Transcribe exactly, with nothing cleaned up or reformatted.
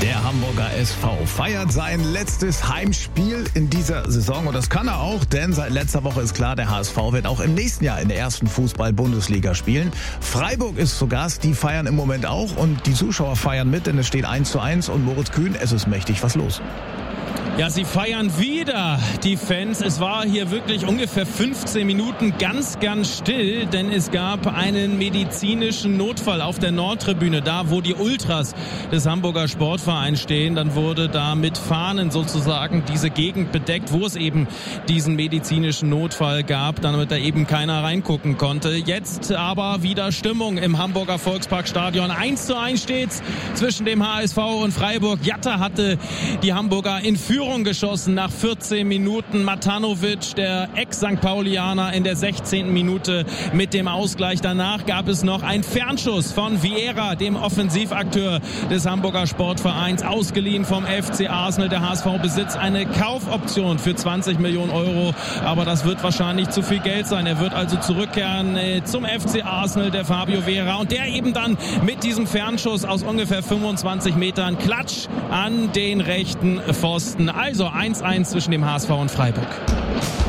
Der Hamburger S V feiert sein letztes Heimspiel in dieser Saison und das kann er auch, denn seit letzter Woche ist klar, der H S V wird auch im nächsten Jahr in der ersten Fußball-Bundesliga spielen. Freiburg ist zu Gast, die feiern im Moment auch und die Zuschauer feiern mit, denn es steht eins zu eins und Moritz Kühn, es ist mächtig was los. Ja, sie feiern wieder, die Fans. Es war hier wirklich ungefähr fünfzehn Minuten ganz, ganz still, denn es gab einen medizinischen Notfall auf der Nordtribüne, da wo die Ultras des Hamburger Sportvereins stehen. Dann wurde da mit Fahnen sozusagen diese Gegend bedeckt, wo es eben diesen medizinischen Notfall gab, damit da eben keiner reingucken konnte. Jetzt aber wieder Stimmung im Hamburger Volksparkstadion. eins zu eins steht's zwischen dem H S V und Freiburg. Jatta hatte die Hamburger in Führung geschossen nach vierzehn Minuten. Matanovic, der Ex-Sankt Paulianer, in der sechzehnten Minute mit dem Ausgleich. Danach gab es noch einen Fernschuss von Vieira, dem Offensivakteur des Hamburger Sportvereins, ausgeliehen vom F C Arsenal. Der H S V besitzt eine Kaufoption für zwanzig Millionen Euro, aber das wird wahrscheinlich zu viel Geld sein. Er wird also zurückkehren zum F C Arsenal, der Fabio Vieira, und der eben dann mit diesem Fernschuss aus ungefähr fünfundzwanzig Metern Klatsch an den rechten Pfosten. Also eins eins zwischen dem H S V und Freiburg.